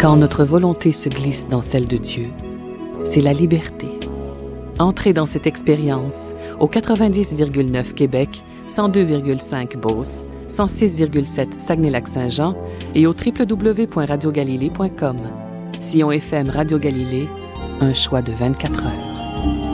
Quand notre volonté se glisse dans celle de Dieu, c'est la liberté. Entrez dans cette expérience au 90,9 Québec, 102,5 Beauce, 106,7 Saguenay-Lac-Saint-Jean et au www.radiogalilée.com. Sillon FM Radio Galilée, un choix de 24 heures.